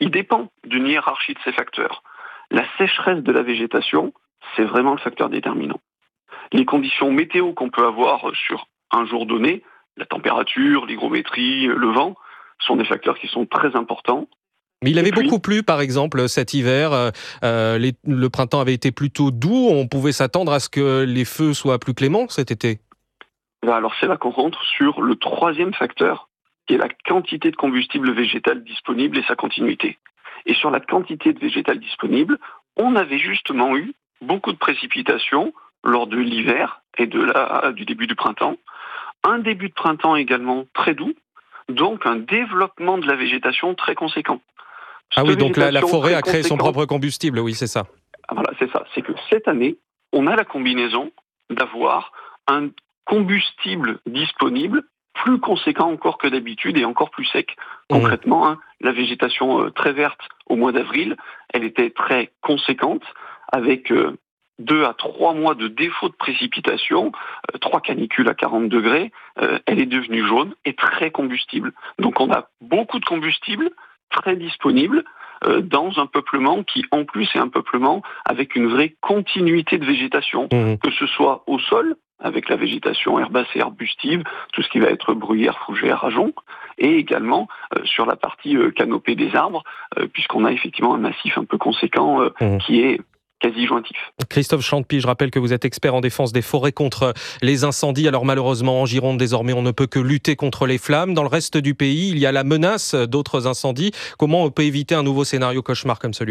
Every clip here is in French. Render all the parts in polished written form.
il dépend d'une hiérarchie de ces facteurs. La sécheresse de la végétation, c'est vraiment le facteur déterminant. Les conditions météo qu'on peut avoir sur un jour donné, la température, l'hygrométrie, le vent, sont des facteurs qui sont très importants. Mais il avait beaucoup plu, par exemple, cet hiver. Le printemps avait été plutôt doux. On pouvait s'attendre à ce que les feux soient plus cléments cet été. Alors c'est là qu'on rentre sur le troisième facteur, qui est la quantité de combustible végétal disponible et sa continuité. Et sur la quantité de végétal disponible, on avait justement eu beaucoup de précipitations lors de l'hiver et du début du printemps. Un début de printemps également très doux, donc un développement de la végétation très conséquent. Ah oui, donc la forêt a créé son propre combustible, oui, c'est ça. Voilà, c'est ça. C'est que cette année, on a la combinaison d'avoir un combustible disponible plus conséquent encore que d'habitude et encore plus sec. Concrètement, la végétation très verte au mois d'avril, elle était très conséquente avec 2 à 3 mois de défaut de précipitation, 3 canicules à 40 degrés, elle est devenue jaune et très combustible. Donc on a beaucoup de combustible très disponible dans un peuplement qui en plus est un peuplement avec une vraie continuité de végétation, que ce soit au sol, avec la végétation herbacée arbustive, tout ce qui va être bruyère, fougère, ajonc, et également sur la partie canopée des arbres, puisqu'on a effectivement un massif un peu conséquent qui est quasi jointif. Christophe Chantepie, je rappelle que vous êtes expert en défense des forêts contre les incendies. Alors malheureusement, en Gironde, désormais, on ne peut que lutter contre les flammes. Dans le reste du pays, il y a la menace d'autres incendies. Comment on peut éviter un nouveau scénario cauchemar comme celui-là ?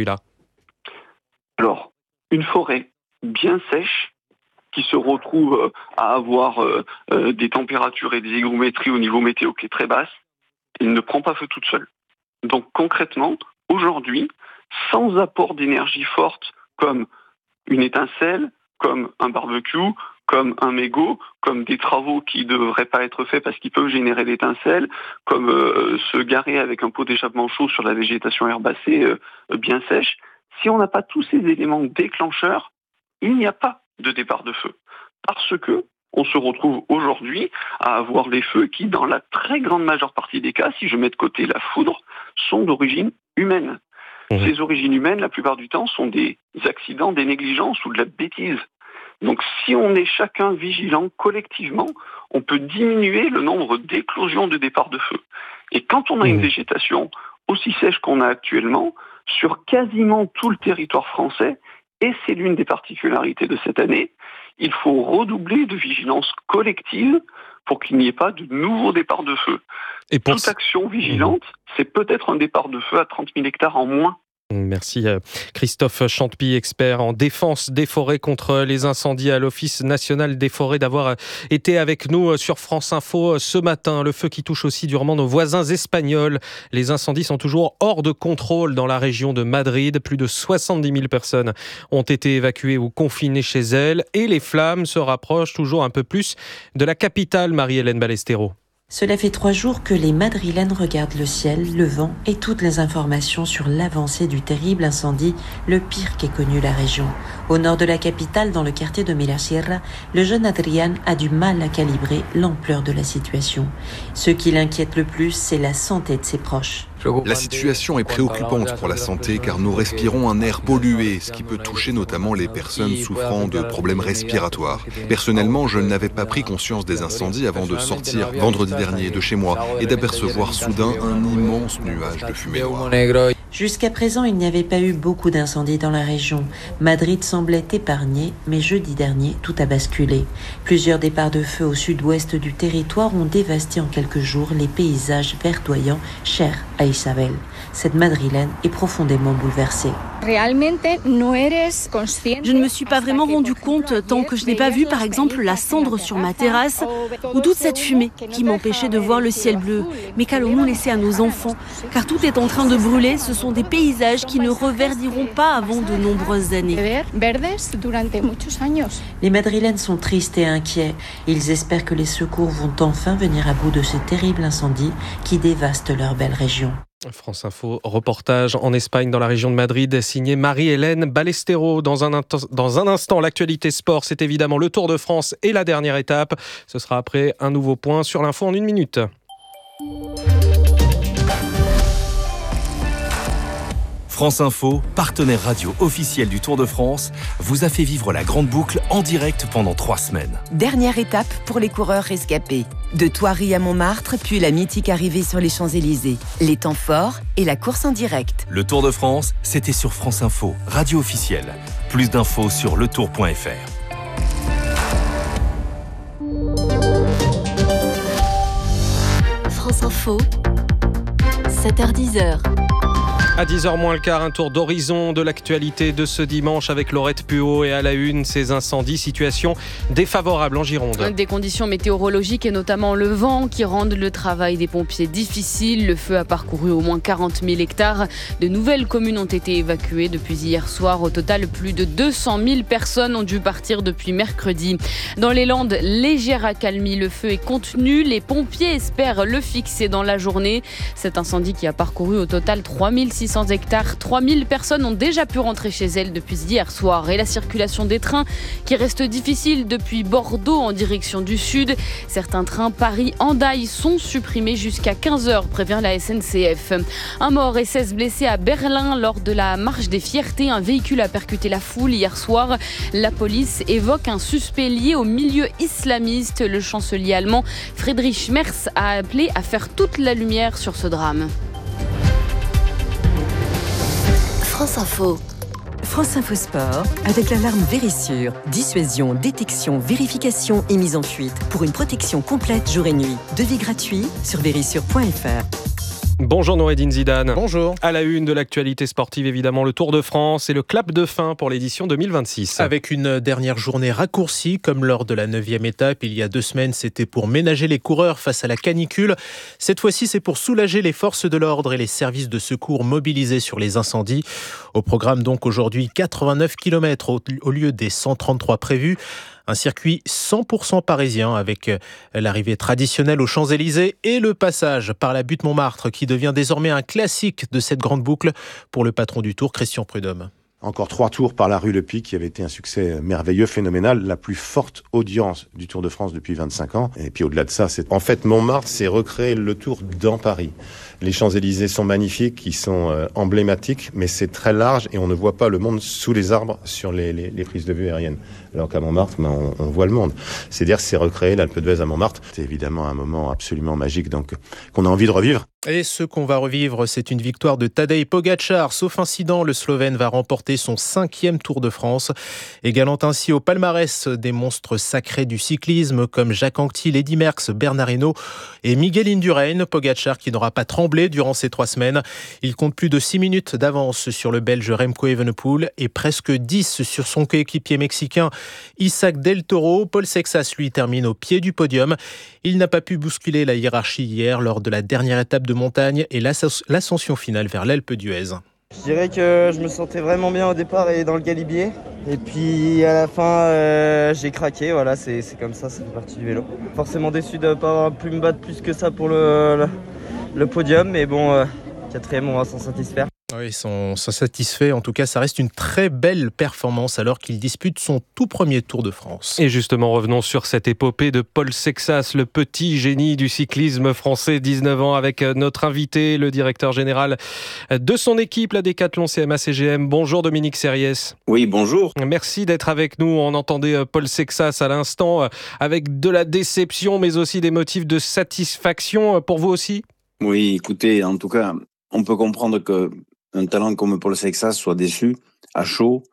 Alors, une forêt bien sèche, qui se retrouve à avoir des températures et des hygrométries au niveau météo qui est très basse, elle ne prend pas feu toute seule. Donc concrètement, aujourd'hui, sans apport d'énergie forte comme une étincelle, comme un barbecue, comme un mégot, comme des travaux qui ne devraient pas être faits parce qu'ils peuvent générer l'étincelle, comme se garer avec un pot d'échappement chaud sur la végétation herbacée bien sèche. Si on n'a pas tous ces éléments déclencheurs, il n'y a pas de départ de feu. Parce que on se retrouve aujourd'hui à avoir les feux qui, dans la très grande majeure partie des cas, si je mets de côté la foudre, sont d'origine humaine. Ces origines humaines, la plupart du temps, sont des accidents, des négligences ou de la bêtise. Donc si on est chacun vigilant collectivement, on peut diminuer le nombre d'éclosions de départ de feu. Et quand on a une végétation aussi sèche qu'on a actuellement, sur quasiment tout le territoire français, et c'est l'une des particularités de cette année, il faut redoubler de vigilance collective pour qu'il n'y ait pas de nouveaux départs de feu. Et toute action vigilante, c'est peut-être un départ de feu à 30 000 hectares en moins. Merci Christophe Chantepie, expert en défense des forêts contre les incendies à l'Office national des forêts, d'avoir été avec nous sur France Info ce matin. Le feu qui touche aussi durement nos voisins espagnols. Les incendies sont toujours hors de contrôle dans la région de Madrid. Plus de 70 000 personnes ont été évacuées ou confinées chez elles. Et les flammes se rapprochent toujours un peu plus de la capitale, Marie-Hélène Ballestero. Cela fait 3 jours que les Madrilènes regardent le ciel, le vent et toutes les informations sur l'avancée du terrible incendie, le pire qu'ait connu la région. Au nord de la capitale, dans le quartier de Mirasierra, le jeune Adrián a du mal à calibrer l'ampleur de la situation. Ce qui l'inquiète le plus, c'est la santé de ses proches. La situation est préoccupante pour la santé car nous respirons un air pollué, ce qui peut toucher notamment les personnes souffrant de problèmes respiratoires. Personnellement, je n'avais pas pris conscience des incendies avant de sortir vendredi dernier de chez moi et d'apercevoir soudain un immense nuage de fumée noire. Jusqu'à présent, il n'y avait pas eu beaucoup d'incendies dans la région. Madrid semblait épargné, mais jeudi dernier, tout a basculé. Plusieurs départs de feu au sud-ouest du territoire ont dévasté en quelques jours les paysages verdoyants chers à Isabel. Cette Madrilène est profondément bouleversée. Je ne me suis pas vraiment rendu compte tant que je n'ai pas vu par exemple la cendre sur ma terrasse ou toute cette fumée qui m'empêchait de voir le ciel bleu. Mais qu'allons-nous laisser à nos enfants? Car tout est en train de brûler, ce sont des paysages qui ne reverdiront pas avant de nombreuses années. Les Madrilènes sont tristes et inquiets. Ils espèrent que les secours vont enfin venir à bout de ce terrible incendie qui dévaste leur belle région. France Info, reportage en Espagne, dans la région de Madrid, signé Marie-Hélène Ballestero. Dans un instant, l'actualité sport, c'est évidemment le Tour de France et la dernière étape. Ce sera après un nouveau point sur l'info en 1 minute. France Info, partenaire radio officiel du Tour de France, vous a fait vivre la grande boucle en direct pendant 3 semaines. Dernière étape pour les coureurs rescapés. De Thoiry à Montmartre, puis la mythique arrivée sur les Champs-Élysées. Les temps forts et la course en direct. Le Tour de France, c'était sur France Info, radio officielle. Plus d'infos sur letour.fr. France Info, 7h-10h. À 10h moins le quart, un tour d'horizon de l'actualité de ce dimanche avec Laurette Puot et à la une, ces incendies, situation défavorable en Gironde. Des conditions météorologiques et notamment le vent qui rendent le travail des pompiers difficile. Le feu a parcouru au moins 40 000 hectares. De nouvelles communes ont été évacuées depuis hier soir. Au total, plus de 200 000 personnes ont dû partir depuis mercredi. Dans les Landes, légère accalmie. Le feu est contenu. Les pompiers espèrent le fixer dans la journée. Cet incendie qui a parcouru au total 3600 hectares. 3000 personnes ont déjà pu rentrer chez elles depuis hier soir. Et la circulation des trains qui reste difficile depuis Bordeaux en direction du sud. Certains trains Paris-Hendaye sont supprimés jusqu'à 15h, prévient la SNCF. Un mort et 16 blessés à Berlin lors de la marche des fiertés. Un véhicule a percuté la foule hier soir. La police évoque un suspect lié au milieu islamiste. Le chancelier allemand Friedrich Merz a appelé à faire toute la lumière sur ce drame. France Info. France Info Sport, avec l'alarme Vérissure. Dissuasion, détection, vérification et mise en fuite. Pour une protection complète jour et nuit. Devis gratuit sur vérissure.fr. Bonjour Noureddine Zidane. Bonjour. À la une de l'actualité sportive, évidemment, le Tour de France et le clap de fin pour l'édition 2026. Avec une dernière journée raccourcie, comme lors de la 9e étape, il y a 2 semaines, c'était pour ménager les coureurs face à la canicule. Cette fois-ci, c'est pour soulager les forces de l'ordre et les services de secours mobilisés sur les incendies. Au programme donc aujourd'hui 89 km au lieu des 133 prévus. Un circuit 100% parisien avec l'arrivée traditionnelle aux Champs-Élysées et le passage par la butte Montmartre qui devient désormais un classique de cette grande boucle pour le patron du Tour, Christian Prudhomme. Encore 3 tours par la rue Le Pic qui avait été un succès merveilleux, phénoménal, la plus forte audience du Tour de France depuis 25 ans. Et puis au-delà de ça, en fait Montmartre, c'est recréer le Tour dans Paris. Les Champs-Élysées sont magnifiques, ils sont emblématiques, mais c'est très large et on ne voit pas le monde sous les arbres sur les prises de vue aériennes. Alors qu'à Montmartre, on voit le monde. C'est-à-dire que c'est recréer l'Alpe d'Huez à Montmartre. C'est évidemment un moment absolument magique donc qu'on a envie de revivre. Et ce qu'on va revivre, c'est une victoire de Tadej Pogačar. Sauf incident, le Slovène va remporter son 5e Tour de France, égalant ainsi au palmarès des monstres sacrés du cyclisme comme Jacques Anquetil, Eddy Merckx, Bernard Hinault et Miguel Indurain. Pogačar qui n'aura pas tremblé durant ces 3 semaines. Il compte plus de 6 minutes d'avance sur le Belge Remco Evenepoel et presque 10 sur son coéquipier mexicain Isaac Del Toro. Paul Sexas, lui, termine au pied du podium. Il n'a pas pu bousculer la hiérarchie hier lors de la dernière étape de montagne et l'ascension finale vers l'Alpe d'Huez. Je dirais que je me sentais vraiment bien au départ et dans le galibier. Et puis à la fin, j'ai craqué. Voilà, c'est comme ça fait partie du vélo. Forcément déçu de ne pas avoir pu me battre plus que ça pour le podium. Mais bon, 4e, on va s'en satisfaire. Oui, ils sont satisfaits. En tout cas, ça reste une très belle performance alors qu'il dispute son tout premier Tour de France. Et justement, revenons sur cette épopée de Paul Sexas, le petit génie du cyclisme français, 19 ans, avec notre invité, le directeur général de son équipe, la Décathlon CMA-CGM. Bonjour Dominique Serriès. Oui, bonjour. Merci d'être avec nous. On entendait Paul Sexas à l'instant avec de la déception, mais aussi des motifs de satisfaction pour vous aussi. Oui, écoutez, en tout cas, on peut comprendre que un talent comme Paul Sexas soit déçu, à chaud.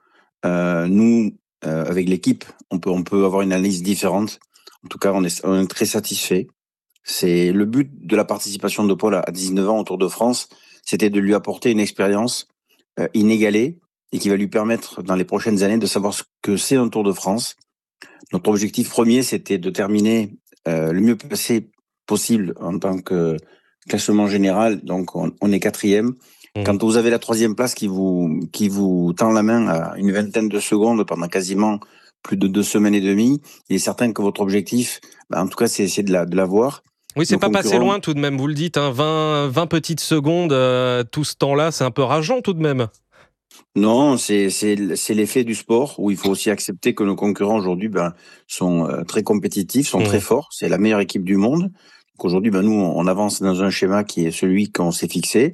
Nous, avec l'équipe, on peut avoir une analyse différente. En tout cas, on est très satisfait. C'est le but de la participation de Paul à 19 ans au Tour de France, c'était de lui apporter une expérience inégalée et qui va lui permettre dans les prochaines années de savoir ce que c'est un Tour de France. Notre objectif premier, c'était de terminer le mieux placé possible en tant que classement général. Donc, on est 4e. Quand vous avez la 3e place qui vous tend la main à une vingtaine de secondes pendant quasiment plus de 2 semaines et demie, il est certain que votre objectif, en tout cas, c'est de l'avoir. Oui, c'est pas passé loin tout de même, vous le dites, 20 petites secondes, tout ce temps-là, c'est un peu rageant tout de même. Non, c'est l'effet du sport où il faut aussi accepter que nos concurrents aujourd'hui sont très compétitifs, sont très forts. C'est la meilleure équipe du monde. Donc aujourd'hui, nous, on avance dans un schéma qui est celui qu'on s'est fixé,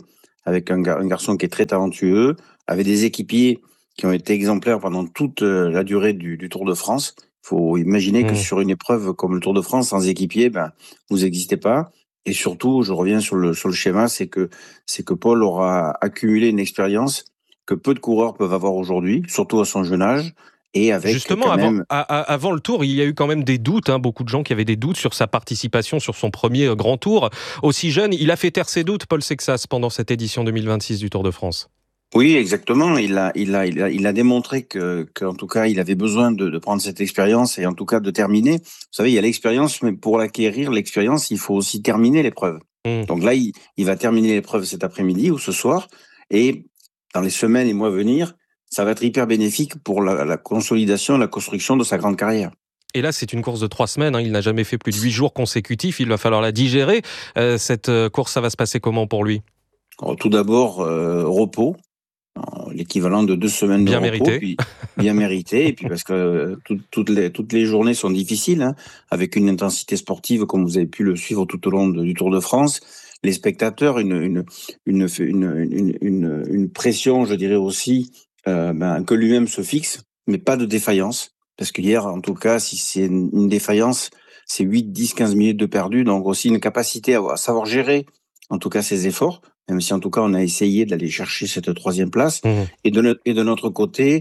avec un garçon qui est très talentueux, avec des équipiers qui ont été exemplaires pendant toute la durée du Tour de France. Il faut imaginer que sur une épreuve comme le Tour de France, sans équipier, vous n'existez pas. Et surtout, je reviens sur le schéma, c'est que Paul aura accumulé une expérience que peu de coureurs peuvent avoir aujourd'hui, surtout à son jeune âge. Et avec justement, avant le Tour, il y a eu quand même des doutes, beaucoup de gens qui avaient des doutes sur sa participation sur son premier grand Tour. Aussi jeune, il a fait taire ses doutes, Paul Sexas, pendant cette édition 2026 du Tour de France. Oui, exactement. Il a démontré qu'en tout cas, il avait besoin de prendre cette expérience et en tout cas de terminer. Vous savez, il y a l'expérience, mais pour l'acquérir, l'expérience, il faut aussi terminer l'épreuve. Donc là, il va terminer l'épreuve cet après-midi ou ce soir. Et dans les semaines et mois à venir, ça va être hyper bénéfique pour la consolidation, la construction de sa grande carrière. Et là, c'est une course de 3 semaines. Il n'a jamais fait plus de 8 jours consécutifs. Il va falloir la digérer. Cette course, ça va se passer comment pour lui ? Alors, tout d'abord, repos. L'équivalent de 2 semaines bien de repos. Mérité. Puis, bien mérité. Et puis parce que toutes les journées sont difficiles, avec une intensité sportive comme vous avez pu le suivre tout au long du Tour de France. Les spectateurs, une pression, je dirais aussi, que lui-même se fixe, mais pas de défaillance. Parce qu'hier, en tout cas, si c'est une défaillance, c'est 8, 10, 15 minutes de perdu. Donc aussi une capacité à savoir gérer, en tout cas, ses efforts. Même si, en tout cas, on a essayé d'aller chercher cette 3e place. Et de notre côté,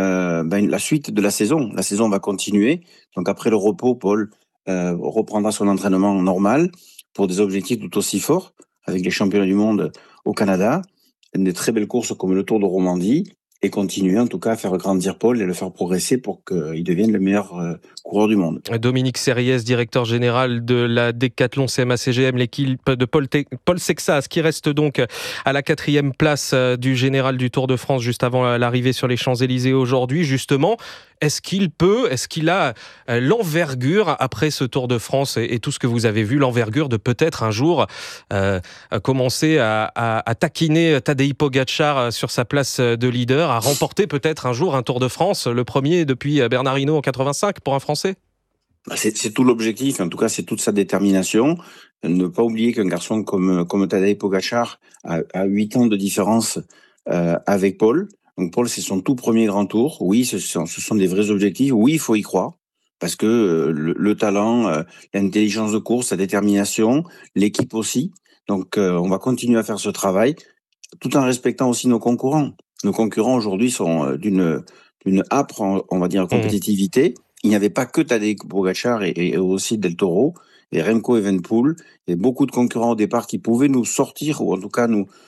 la suite de la saison. La saison va continuer. Donc après le repos, Paul reprendra son entraînement normal pour des objectifs tout aussi forts, avec les championnats du monde au Canada, des très belles courses comme le Tour de Romandie, et continuer en tout cas à faire grandir Paul et le faire progresser pour qu'il devienne le meilleur coureur du monde. Dominique Serriès, directeur général de la Décathlon CMA-CGM, l'équipe de Paul Sexas, qui reste donc à la 4e place du général du Tour de France juste avant l'arrivée sur les Champs-Élysées aujourd'hui. Justement, est-ce qu'il a l'envergure, après ce Tour de France et tout ce que vous avez vu, l'envergure de peut-être un jour commencer à taquiner Tadej Pogačar sur sa place de leader, à remporter peut-être un jour un Tour de France, le premier depuis Bernard Hinault en 85 pour un Français? C'est tout l'objectif, en tout cas c'est toute sa détermination. Ne pas oublier qu'un garçon comme Tadej Pogačar a 8 ans de différence avec Paul. Donc Paul, c'est son tout premier grand tour. Oui, ce sont des vrais objectifs. Oui, il faut y croire. Parce que le talent, l'intelligence de course, la détermination, l'équipe aussi. Donc on va continuer à faire ce travail, tout en respectant aussi nos concurrents. Nos concurrents aujourd'hui sont d'une âpre, on va dire, compétitivité. Il n'y avait pas que Tadej Pogačar et aussi Del Toro, et Remco Evenepoel, et beaucoup de concurrents au départ qui pouvaient nous sortir, ou en tout cas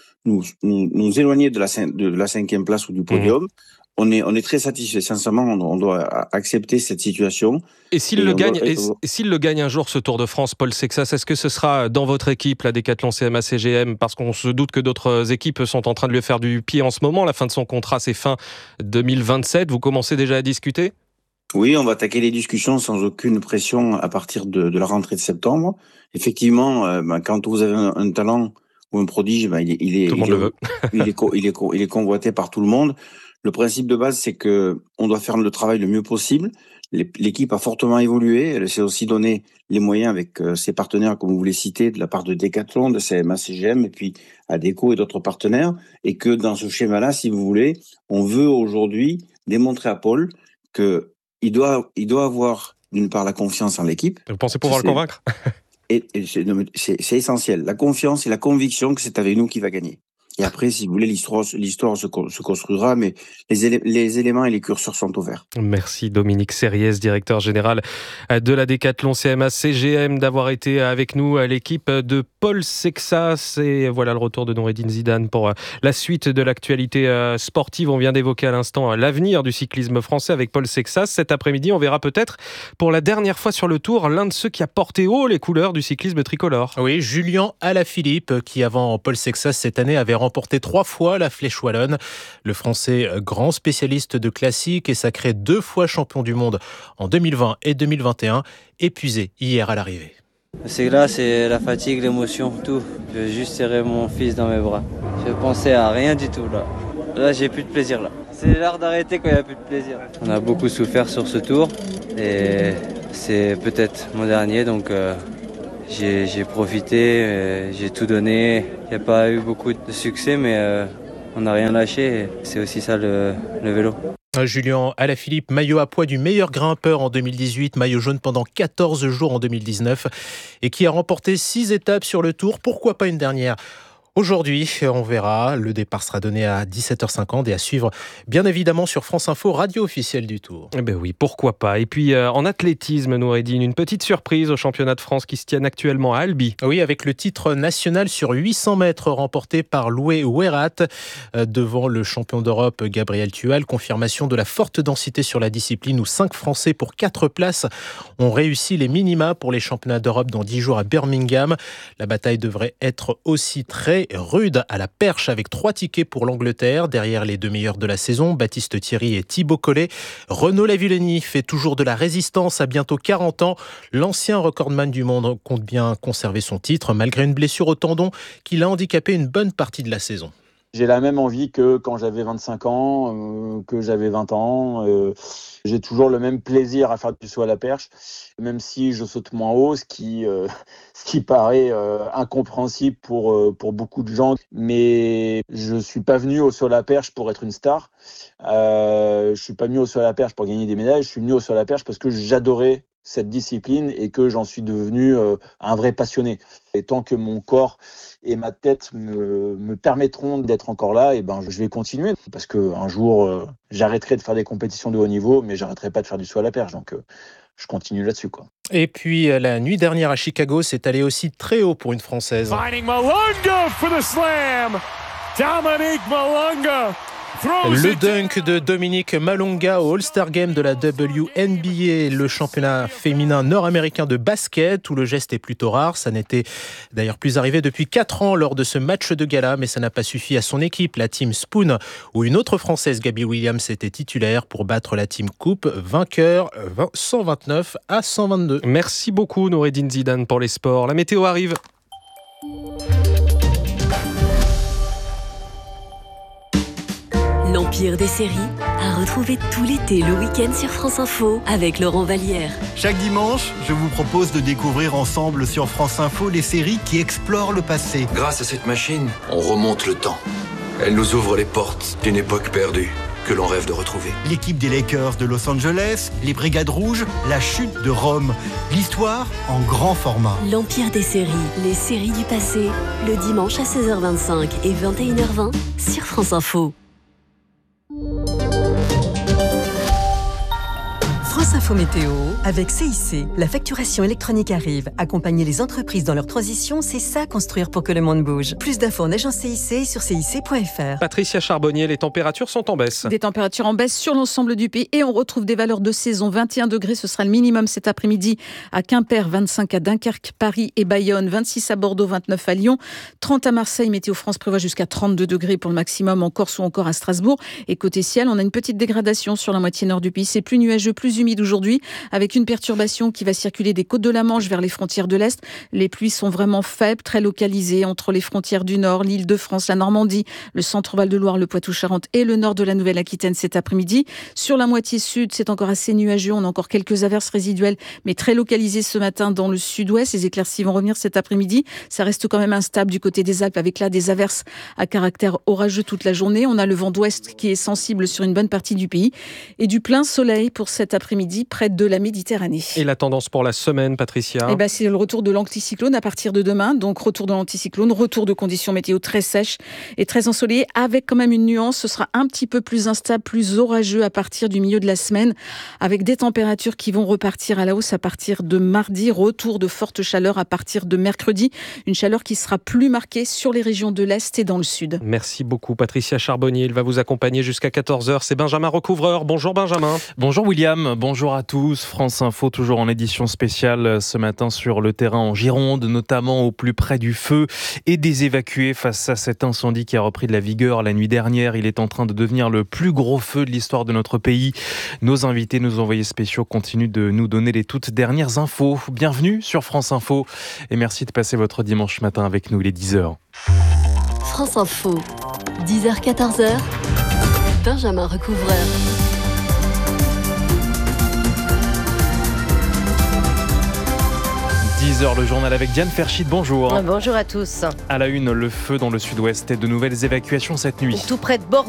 nous éloigner de la 5e place ou du podium. On est très satisfait. Sincèrement, on doit accepter cette situation. Et s'il le gagne un jour, ce Tour de France, Paul Sexas, est-ce que ce sera dans votre équipe, la Décathlon CMA-CGM? Parce qu'on se doute que d'autres équipes sont en train de lui faire du pied en ce moment. La fin de son contrat, c'est fin 2027. Vous commencez déjà à discuter? Oui, on va attaquer les discussions sans aucune pression à partir de la rentrée de septembre. Effectivement, quand vous avez un talent ou un prodige, il est convoité par tout le monde. Le principe de base, c'est que on doit faire le travail le mieux possible. L'équipe a fortement évolué. Elle s'est aussi donné les moyens avec ses partenaires, comme vous les citez, de la part de Décathlon, de CMA-CGM, et puis ADECO et d'autres partenaires. Et que dans ce schéma-là, si vous voulez, on veut aujourd'hui démontrer à Paul que il doit avoir, d'une part, la confiance en l'équipe. Vous pensez pouvoir le convaincre? Et c'est essentiel. La confiance et la conviction que c'est avec nous qu'il va gagner. Et après, si vous voulez, l'histoire se construira, mais les éléments et les curseurs sont ouverts. Merci Dominique Serriès, directeur général de la Décathlon CMA-CGM, d'avoir été avec nous à l'équipe de Paul Sexas. Et voilà le retour de Noureddine Zidane pour la suite de l'actualité sportive. On vient d'évoquer à l'instant l'avenir du cyclisme français avec Paul Sexas. Cet après-midi, on verra peut-être pour la dernière fois sur le Tour l'un de ceux qui a porté haut les couleurs du cyclisme tricolore. Oui, Julien Alaphilippe, qui avant Paul Sexas cette année avait remporté 3 fois la Flèche Wallonne. Le Français, grand spécialiste de classique et sacré 2 fois champion du monde en 2020 et 2021, épuisé hier à l'arrivée. C'est là, c'est la fatigue, l'émotion, tout. Je veux juste serrer mon fils dans mes bras. Je pensais à rien du tout là. Là, j'ai plus de plaisir là. C'est l'art d'arrêter quand il n'y a plus de plaisir. On a beaucoup souffert sur ce tour et c'est peut-être mon dernier, donc j'ai profité, j'ai tout donné. Il n'y a pas eu beaucoup de succès, mais on n'a rien lâché. C'est aussi ça le vélo. Julien Alaphilippe, maillot à poids du meilleur grimpeur en 2018, maillot jaune pendant 14 jours en 2019 et qui a remporté 6 étapes sur le Tour. Pourquoi pas une dernière ? Aujourd'hui, on verra, le départ sera donné à 17h50 et à suivre bien évidemment sur France Info, radio officielle du Tour. Eh ben oui, pourquoi pas. Et puis en athlétisme, Noureddine, une petite surprise au championnat de France qui se tiennent actuellement à Albi. Oui, avec le titre national sur 800 mètres remporté par Loué Ouerat devant le champion d'Europe Gabriel Tual. Confirmation de la forte densité sur la discipline où 5 Français pour 4 places ont réussi les minima pour les championnats d'Europe dans 10 jours à Birmingham. La bataille devrait être aussi très rude à la perche avec 3 tickets pour l'Angleterre. Derrière les 2 meilleurs de la saison, Baptiste Thierry et Thibaut Collet. Renaud Lavillenie fait toujours de la résistance à bientôt 40 ans. L'ancien recordman du monde compte bien conserver son titre malgré une blessure au tendon qui l'a handicapé une bonne partie de la saison. J'ai la même envie que quand j'avais 25 ans, que j'avais 20 ans. J'ai toujours le même plaisir à faire du saut à la perche, même si je saute moins haut, ce qui paraît incompréhensible pour beaucoup de gens. Mais je suis pas venu au saut à la perche pour être une star. Je suis pas venu au saut à la perche pour gagner des médailles. Je suis venu au saut à la perche parce que j'adorais cette discipline et que j'en suis devenu un vrai passionné. Et tant que mon corps et ma tête me permettront d'être encore là, et je vais continuer. Parce qu'un jour, j'arrêterai de faire des compétitions de haut niveau, mais j'arrêterai pas de faire du saut à la perche. Donc, je continue là-dessus, quoi. Et puis, la nuit dernière à Chicago, c'est allé aussi très haut pour une Française. Finding Malunga for the slam. Dominique Malunga. Le dunk de Dominique Malunga au All-Star Game de la WNBA, le championnat féminin nord-américain de basket, où le geste est plutôt rare. Ça n'était d'ailleurs plus arrivé depuis 4 ans lors de ce match de gala, mais ça n'a pas suffi à son équipe, la team Spoon, où une autre Française, Gabby Williams, était titulaire pour battre la team Coupe, vainqueur 129 à 122. Merci beaucoup Noureddine Zidane pour les sports. La météo arrive. L'Empire des séries à retrouver tout l'été le week-end sur France Info avec Laurent Vallière. Chaque dimanche, je vous propose de découvrir ensemble sur France Info les séries qui explorent le passé. Grâce à cette machine, on remonte le temps. Elle nous ouvre les portes d'une époque perdue que l'on rêve de retrouver. L'équipe des Lakers de Los Angeles, les Brigades Rouges, la chute de Rome. L'histoire en grand format. L'Empire des séries, les séries du passé, le dimanche à 16h25 et 21h20 sur France Info. France Info Météo avec CIC. La facturation électronique arrive. Accompagner les entreprises dans leur transition, c'est ça construire pour que le monde bouge. Plus d'infos en agence CIC et sur cic.fr. Patricia Charbonnier, les températures sont en baisse. Des températures en baisse sur l'ensemble du pays et on retrouve des valeurs de saison. 21 degrés, ce sera le minimum cet après-midi à Quimper, 25 à Dunkerque, Paris et Bayonne, 26 à Bordeaux, 29 à Lyon, 30 à Marseille. Météo France prévoit jusqu'à 32 degrés pour le maximum en Corse ou encore à Strasbourg. Et côté ciel, on a une petite dégradation sur la moitié nord du pays. C'est plus nuageux, plus humide aujourd'hui, avec une perturbation qui va circuler des côtes de la Manche vers les frontières de l'Est. Les pluies sont vraiment faibles, très localisées entre les frontières du Nord, l'Île-de-France, la Normandie, le centre-Val de Loire, le Poitou-Charentes et le nord de la Nouvelle-Aquitaine cet après-midi. Sur la moitié sud, c'est encore assez nuageux. On a encore quelques averses résiduelles, mais très localisées ce matin dans le sud-ouest. Les éclaircies vont revenir cet après-midi. Ça reste quand même instable du côté des Alpes, avec là des averses à caractère orageux toute la journée. On a le vent d'ouest qui est sensible sur une bonne partie du pays et du plein soleil pour cet après-midi près de la Méditerranée. Et la tendance pour la semaine, Patricia ? C'est le retour de l'anticyclone à partir de demain. Donc retour de l'anticyclone, retour de conditions météo très sèches et très ensoleillées, avec quand même une nuance. Ce sera un petit peu plus instable, plus orageux à partir du milieu de la semaine, avec des températures qui vont repartir à la hausse à partir de mardi. Retour de forte chaleur à partir de mercredi. Une chaleur qui sera plus marquée sur les régions de l'Est et dans le Sud. Merci beaucoup Patricia Charbonnier. Il va vous accompagner jusqu'à 14h. C'est Benjamin Recouvreur. Bonjour Benjamin. Bonjour William, bonjour à tous. France Info toujours en édition spéciale ce matin sur le terrain en Gironde, notamment au plus près du feu et des évacués face à cet incendie qui a repris de la vigueur la nuit dernière. Il est en train de devenir le plus gros feu de l'histoire de notre pays. Nos invités, nos envoyés spéciaux continuent de nous donner les toutes dernières infos. Bienvenue sur France Info et merci de passer votre dimanche matin avec nous, il est 10h. France Info, 10h-14h, Benjamin Recouvreur. 10h, le journal avec Diane Ferchit, bonjour. Bonjour à tous. À la une, le feu dans le sud-ouest et de nouvelles évacuations cette nuit. Tout près de Bordeaux.